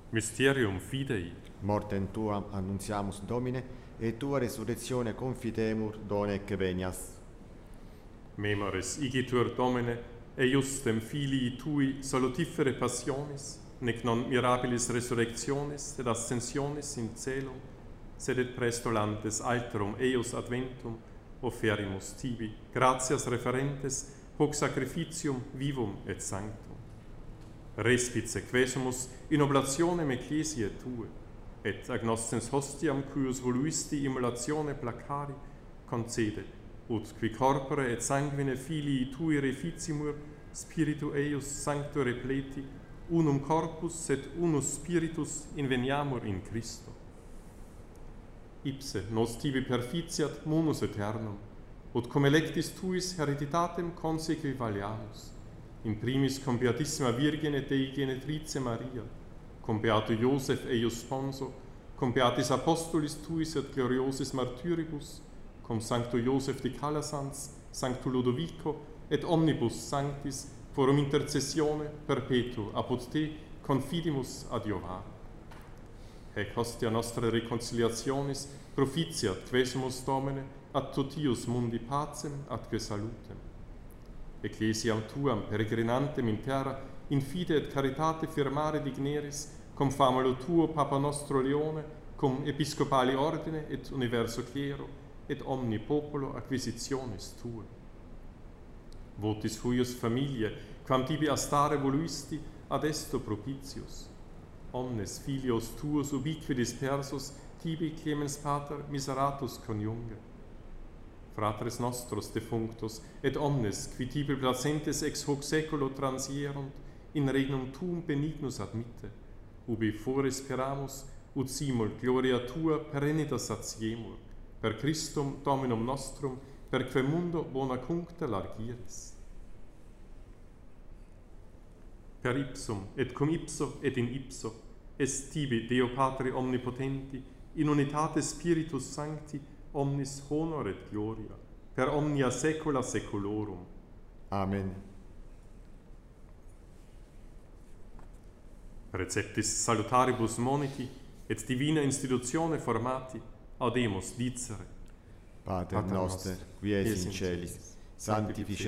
Mysterium Fidei. Mortem tuam annuntiamus, Domine, et tua resurrectione confitemur, donec venias. Memoris igitur Domine, eiustem filii tui salutifere passionis, nec non mirabilis resurrectionis et ascensionis in caelum, sed et prestolantes alterum eius adventum offerimus tibi, gratias referentes, hoc sacrificium vivum et sanctum. Respice quesumus in oblationem ecclesiae tue, et agnoscens hostiam cuius voluisti immolatione placari, concede, ut qui corpore et sanguine filii tui reficimur, spiritu eius sancto repleti, unum corpus et unus spiritus inveniamur in Christo. Ipse nos tibi perficiat munus aeternum, ut cum electis tuis hereditatem consequi valiamus, in primis cum Beatissima Virgine Dei Genetrice Maria, cum Beato Iosef eius sponso, cum Beatis Apostolis tuis et gloriosis martyribus, cum Sancto Iosef de Calasans, Sancto Lodovico, et omnibus sanctis, forum intercessione perpetuo apud te confidimus adiovare. Hec hostia nostra reconciliationis propitiat quesumus Domine ad totius mundi pacem atque salutem. Ecclesiam tuam peregrinantem in terra in fide et caritate firmare digneris, cum famulo tuo Papa nostro Leone, cum episcopali ordine et universo clero, et omni populo acquisitionis tue. Votis huius familiae, quam tibi astare voluisti, ad esto propitius. Omnes filios tuos ubique dispersus, tibi clemens pater miseratus coniunge. Fratres nostros defunctos, et omnes, qui tibi placentes ex hoc seculo transierunt, in regnum tuum benignus admitte, ubi fore speramus, ut simul gloria tua perennita satiemur, per Christum Dominum nostrum, per quem mundo bona cuncta largiris. Per ipsum, et cum ipso, et in ipso, est tibi, Deo Patri omnipotenti, in unitate Spiritus Sancti, omnis honor et gloria, per omnia saecula saeculorum. Amen. Receptis salutaribus moniti, et divina institutione formati, audemus dicere. Pater noster, qui es in celis, sanctificetur